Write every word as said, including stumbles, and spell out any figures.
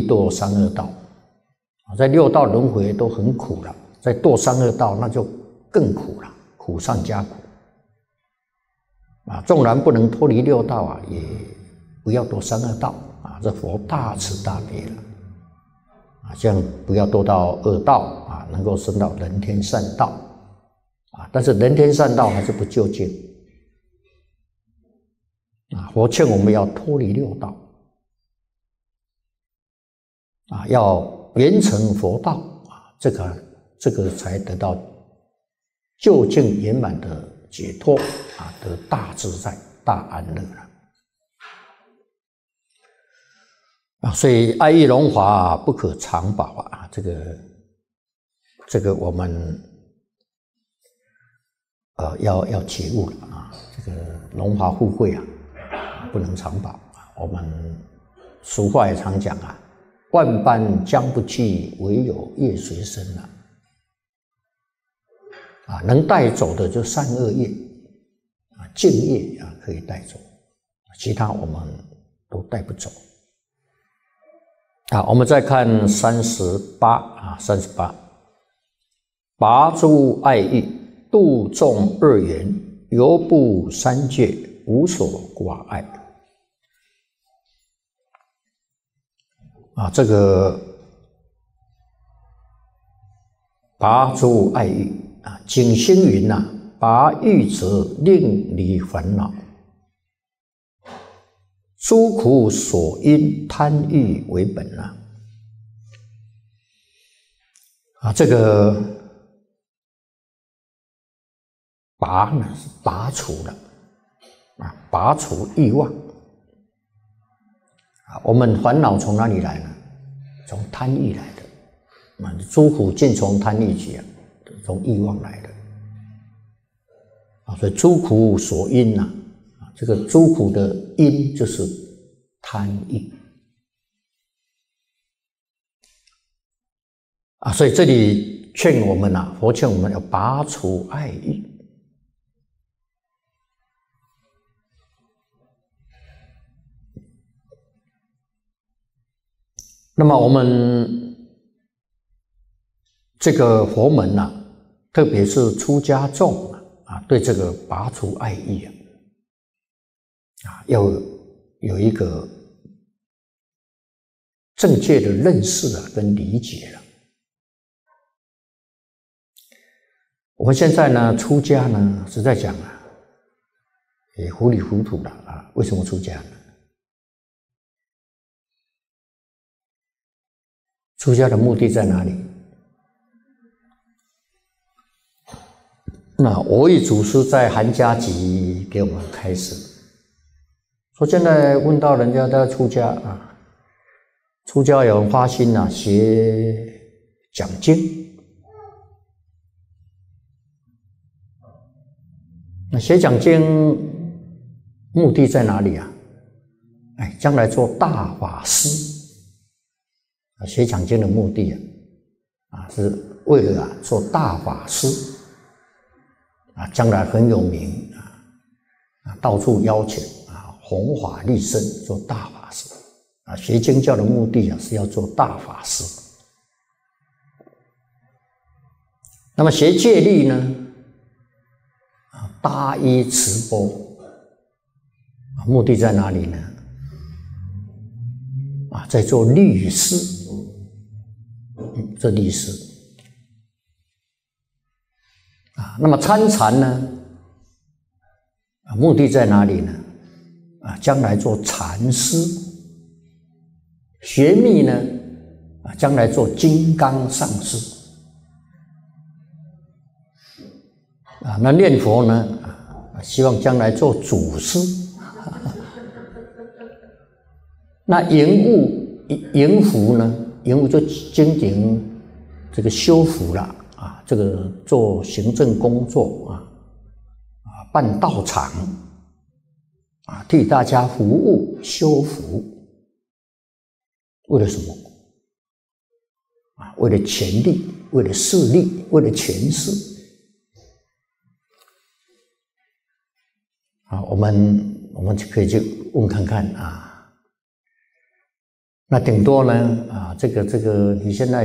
堕三恶道。在六道轮回都很苦了，在堕三恶道那就更苦了，苦上加苦。啊，纵然不能脱离六道啊，也不要堕三恶道啊，这佛大慈大悲了。啊，这样不要堕到恶道啊，能够升到人天善道啊，但是人天善道还是不究竟啊。佛劝我们要脱离六道啊，要圆成佛道啊，这个这个才得到究竟圆满的解脱啊，得大自在、大安乐了。啊，所以爱欲荣华啊，不可长保啊！这个，这个我们呃要要觉悟了啊！这个荣华富贵啊，不能长保啊！我们俗话也常讲啊，万般将不去，唯有业随身啊！啊，能带走的就善恶业啊，净业啊可以带走，其他我们都带不走。啊，我们再看三十八啊，三十八，拔诸爱欲，度众二缘，犹布三界，无所挂碍。啊，这个拔诸爱欲啊，景星云呐，拔欲者令离烦恼。诸苦所因贪欲为本啊！啊，这个拔呢是拔除了啊，拔除欲望啊。我们烦恼从哪里来呢？从贪欲来的啊，诸苦尽从贪欲起啊，从欲望来的啊。所以诸苦所因呐。这个诸苦的因就是贪欲啊，所以这里劝我们啊，佛劝我们要拔除爱欲。那么我们这个佛门啊，特别是出家众啊，对这个拔除爱欲啊。啊，要有一个正确的认识啊，跟理解了。我们现在呢，出家呢，实在讲啊，也糊里糊涂了啊。为什么出家呢？出家的目的在哪里？那我为祖师在《韩家集》给我们开示。说现在问到人家在出家啊，出家有人发心啊，学讲经，那学讲经目的在哪里啊？哎，将来做大法师啊，学讲经的目的啊，啊是为了啊做大法师啊，将来很有名啊，啊到处邀请。弘法利生，做大法师啊！学经教的目的啊，是要做大法师。那么学戒律呢？啊，大依持钵啊，目的在哪里呢？啊，在做律师，嗯，做律师啊。那么参禅呢？啊，目的在哪里呢？啊，将来做禅师；学密呢，啊，将来做金刚上师。啊，那念佛呢，啊，希望将来做祖师。那营务营福呢？营务就经营这个修福了啊，这个做行政工作啊，啊，办道场。啊，替大家服务修福，为了什么？啊，为了权力，为了势力，为了权势。啊，我们我们就可以去问看看啊， 那顶多呢，啊，这个这个你现在